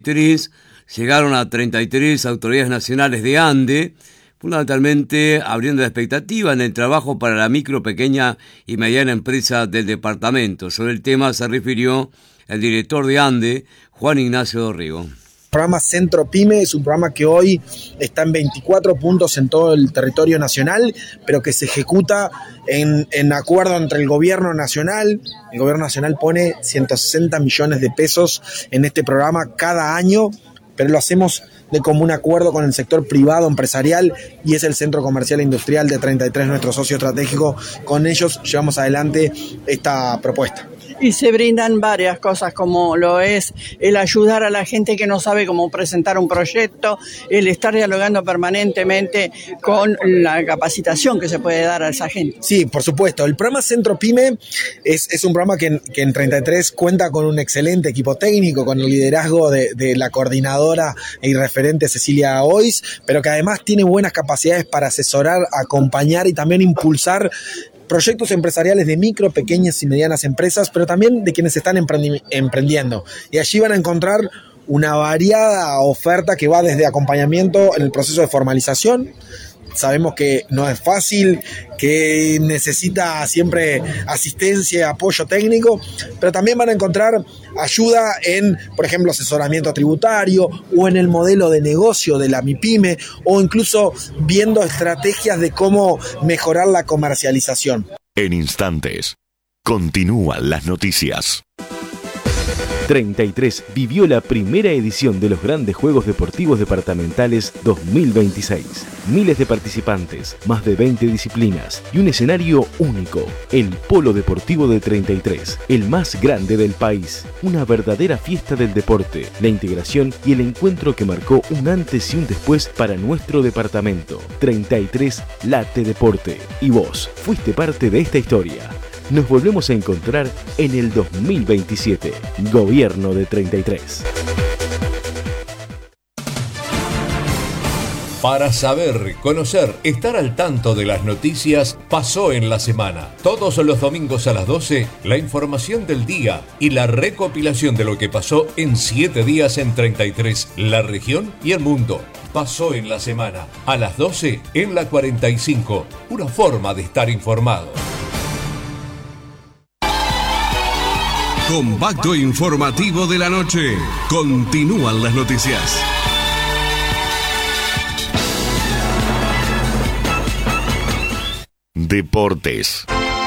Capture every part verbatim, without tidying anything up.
tres, llegaron a treinta y tres autoridades nacionales de ANDE, fundamentalmente abriendo la expectativa en el trabajo para la micro, pequeña y mediana empresa del departamento. Sobre el tema se refirió el director de ANDE, Juan Ignacio Dorrego. El programa Centro Pyme es un programa que hoy está en veinticuatro puntos en todo el territorio nacional, pero que se ejecuta en, en acuerdo entre el gobierno nacional. El gobierno nacional pone ciento sesenta millones de pesos en este programa cada año, pero lo hacemos de común acuerdo con el sector privado empresarial y es el Centro Comercial e Industrial de treinta y tres nuestro socio estratégico. Con ellos llevamos adelante esta propuesta. Y se brindan varias cosas como lo es el ayudar a la gente que no sabe cómo presentar un proyecto, el estar dialogando permanentemente con la capacitación que se puede dar a esa gente. Sí, por supuesto. El programa Centro Pyme es, es un programa que en, que en treinta y tres cuenta con un excelente equipo técnico, con el liderazgo de, de la coordinadora y referente Cecilia Ois, pero que además tiene buenas capacidades para asesorar, acompañar y también impulsar proyectos empresariales de micro, pequeñas y medianas empresas, pero también de quienes están emprendi- emprendiendo. Y allí van a encontrar una variada oferta que va desde acompañamiento en el proceso de formalización. Sabemos que no es fácil, que necesita siempre asistencia, apoyo técnico, pero también van a encontrar ayuda en, por ejemplo, asesoramiento tributario o en el modelo de negocio de la MIPYME o incluso viendo estrategias de cómo mejorar la comercialización. En instantes, continúan las noticias. treinta y tres vivió la primera edición de los Grandes Juegos Deportivos Departamentales dos mil veintiséis. Miles de participantes, más de veinte disciplinas y un escenario único. El Polo Deportivo de treinta y tres, el más grande del país. Una verdadera fiesta del deporte, la integración y el encuentro que marcó un antes y un después para nuestro departamento. treinta y tres Late Deporte. Y vos fuiste parte de esta historia. Nos volvemos a encontrar en el dos mil veintisiete. Gobierno de treinta y tres. Para saber, conocer, estar al tanto de las noticias, pasó en la semana. Todos los domingos a las doce, la información del día y la recopilación de lo que pasó en siete días en treinta y tres, la región y el mundo. Pasó en la semana. A las doce en la cuarenta y cinco. Una forma de estar informado. Compacto informativo de la noche. Continúan las noticias. Deportes.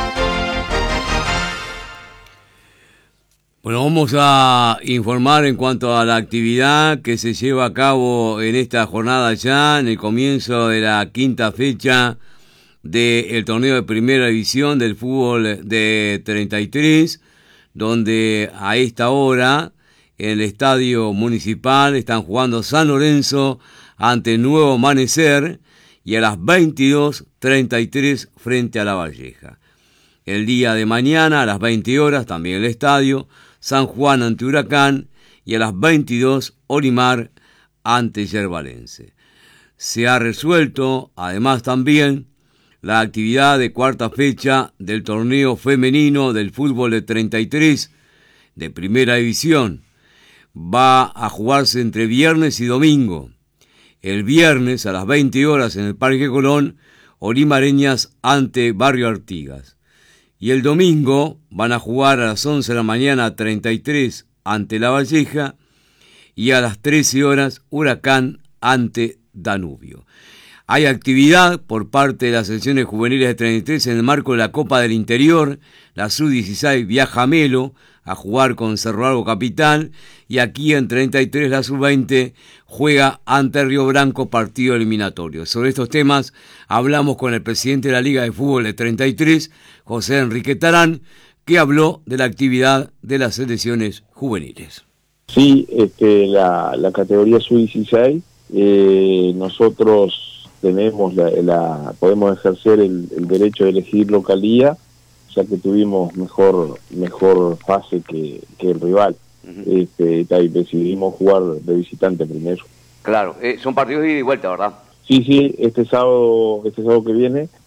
Bueno, vamos a informar en cuanto a la actividad que se lleva a cabo en esta jornada ya, en el comienzo de la quinta fecha del torneo de primera división del fútbol de treinta y tres, donde a esta hora en el estadio municipal están jugando San Lorenzo ante Nuevo Amanecer y a las veintidós treinta y tres frente a La Valleja. El día de mañana a las veinte horas también el estadio San Juan ante Huracán y a las veintidós Olimar ante Yerbalense. Se ha resuelto además también la actividad de cuarta fecha del torneo femenino del fútbol de treinta y tres de primera división. Va a jugarse entre viernes y domingo. El viernes a las veinte horas en el Parque Colón, Olimareñas ante Barrio Artigas. Y el domingo van a jugar a las once de la mañana treinta y tres ante La Valleja y a las trece horas Huracán ante Danubio. Hay actividad por parte de las selecciones juveniles de treinta y tres en el marco de la Copa del Interior. La sub dieciséis viaja a Melo a jugar con Cerro Largo Capital y aquí en treinta y tres la sub veinte juega ante Río Branco, partido eliminatorio. Sobre estos temas hablamos con el presidente de la Liga de Fútbol de treinta y tres, José Enrique Tarán, que habló de la actividad de las selecciones juveniles. Sí, este, la, la categoría sub dieciséis, eh, nosotros tenemos la, la podemos ejercer el, el derecho de elegir localía, ya que tuvimos mejor mejor fase que, que el rival. Uh-huh. Este, y decidimos jugar de visitante primero. Claro, eh, son partidos de ida y vuelta, ¿verdad? Sí, sí, este sábado este sábado que viene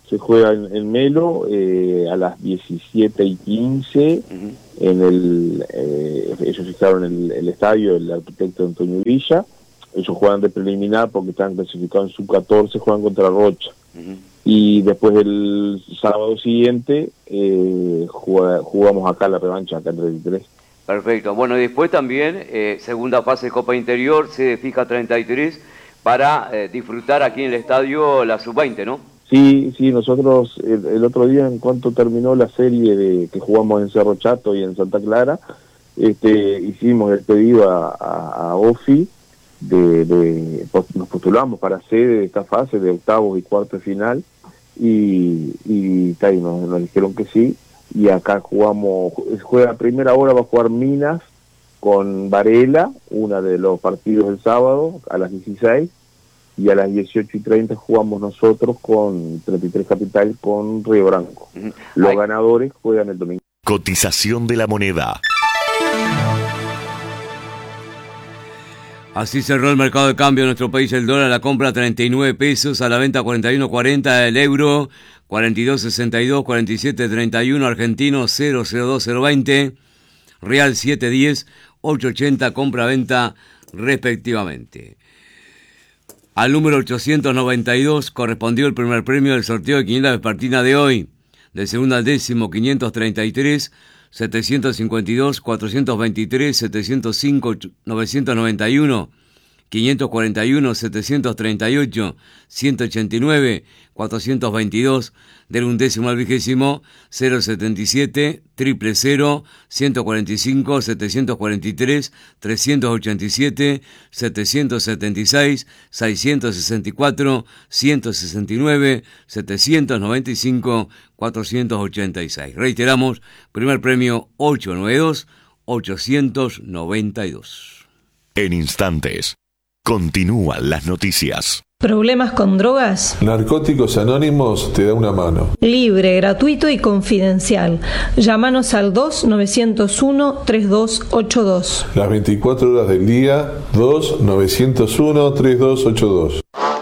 se juega en, en Melo eh, a las diecisiete y quince. Uh-huh. En el, eh, ellos fijaron el, el estadio, el arquitecto Antonio Villa. Ellos juegan de preliminar porque están clasificados en sub catorce, juegan contra Rocha. Uh-huh. Y después el sábado siguiente eh, juega, jugamos acá la revancha, acá en treinta y tres. Perfecto. Bueno, y después también, eh, segunda fase de Copa Interior, se fija treinta y tres para eh, disfrutar aquí en el estadio la sub veinte, ¿no? Sí, sí, nosotros el, el otro día, en cuanto terminó la serie de que jugamos en Cerro Chato y en Santa Clara, este, hicimos el pedido a, a, a OFI, de, de, nos postulamos para sede de esta fase de octavos y cuartos de final, y, y, y nos, nos dijeron que sí, y acá jugamos, juega a primera hora, va a jugar Minas con Varela, uno de los partidos del sábado, a las dieciséis, y a las dieciocho y treinta jugamos nosotros con treinta y tres Capital con Río Branco. Los Ay. ganadores juegan el domingo. Cotización de la moneda. Así cerró el mercado de cambio en nuestro país. El dólar a la compra treinta y nueve pesos, a la venta cuarenta y uno cuarenta, el euro cuarenta y dos sesenta y dos, cuarenta y siete treinta y uno, argentino cero cero dos cero veinte, real siete diez, ocho ochenta, compra-venta respectivamente. Al número ochocientos noventa y dos correspondió el primer premio del sorteo de quiniela vespertina de hoy. De segundo al décimo, quinientos treinta y tres, setecientos cincuenta y dos, cuatrocientos veintitrés, setecientos cinco, novecientos noventa y uno, quinientos cuarenta y uno, setecientos treinta y ocho, ciento ochenta y nueve, cuatrocientos veintidós, del undécimo al vigésimo, cero setenta y siete, triple cero, ciento cuarenta y cinco, setecientos cuarenta y tres, trescientos ochenta y siete, setecientos setenta y seis, seiscientos sesenta y cuatro, ciento sesenta y nueve, setecientos noventa y cinco, cuatrocientos ochenta y seis. Reiteramos, primer premio ochocientos noventa y dos, ochocientos noventa y dos. En instantes, continúan las noticias. ¿Problemas con drogas? Narcóticos Anónimos te da una mano. Libre, gratuito y confidencial. Llámanos al dos nueve cero uno, tres dos ocho dos. Las veinticuatro horas del día, dos nueve cero uno, tres dos ocho dos.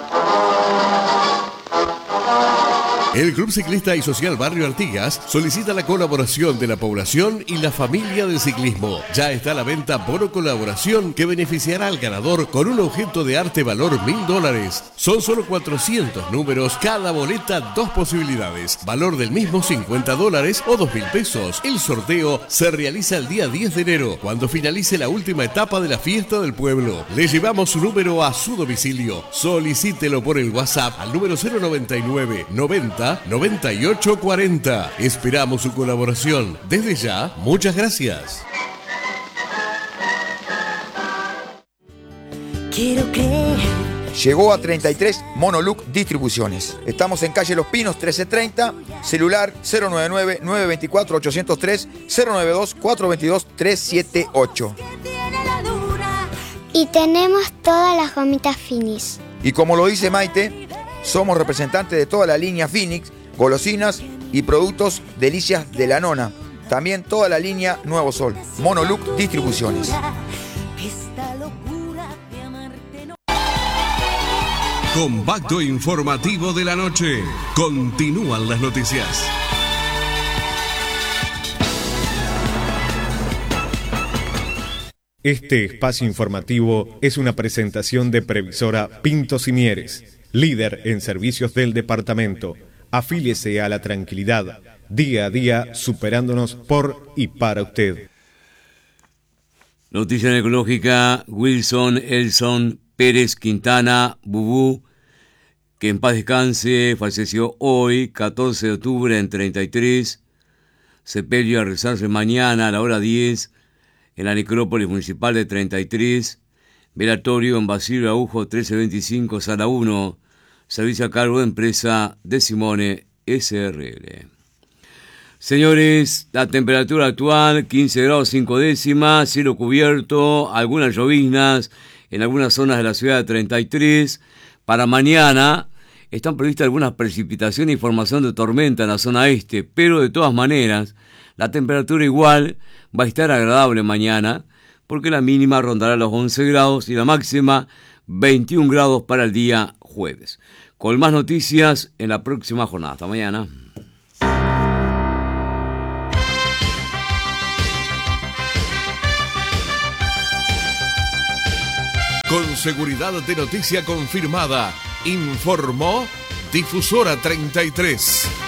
El Club Ciclista y Social Barrio Artigas solicita la colaboración de la población y la familia del ciclismo. Ya está a la venta bono colaboración que beneficiará al ganador con un objeto de arte valor mil dólares. Son solo cuatrocientos números, cada boleta dos posibilidades. Valor del mismo cincuenta dólares o dos mil pesos. El sorteo se realiza el día diez de enero, cuando finalice la última etapa de la fiesta del pueblo. Le llevamos su número a su domicilio. Solicítelo por el WhatsApp al número cero noventa y nueve, noventa, noventa y ocho cuarenta. Esperamos su colaboración. Desde ya, muchas gracias. Quiero creer. Llegó a treinta y tres Monoluc Distribuciones. Estamos en calle Los Pinos trece treinta, celular cero nueve nueve, nueve dos cuatro, ocho cero tres, cero nueve dos, cuatro dos dos, tres siete ocho. Y tenemos todas las gomitas Finis. Y como lo dice Maite, somos representantes de toda la línea Phoenix, golosinas y productos Delicias de la Nona. También toda la línea Nuevo Sol. Monoluc Distribuciones. Compacto informativo de la noche. Continúan las noticias. Este espacio informativo es una presentación de Previsora Pintos y Mieres, líder en servicios del departamento. Afíliese a la tranquilidad, día a día superándonos por y para usted. Noticia ecológica: Wilson Elson Pérez Quintana Bubú, que en paz descanse, falleció hoy, catorce de octubre, en treinta y tres. Sepelio a rezarse mañana a la hora diez en la necrópolis municipal de treinta y tres. Velatorio en Basilio Agujo trece veinticinco, sala uno. Servicio a cargo de empresa de Simone S R L. Señores, la temperatura actual quince grados cinco décimas, cielo cubierto, algunas lloviznas en algunas zonas de la ciudad de treinta y tres. Para mañana están previstas algunas precipitaciones y formación de tormenta en la zona este, pero de todas maneras la temperatura igual va a estar agradable mañana, porque la mínima rondará los once grados y la máxima veintiún grados para el día jueves. con más noticias en la próxima jornada. Hasta mañana. Con seguridad de noticia confirmada, informó Difusora treinta y tres.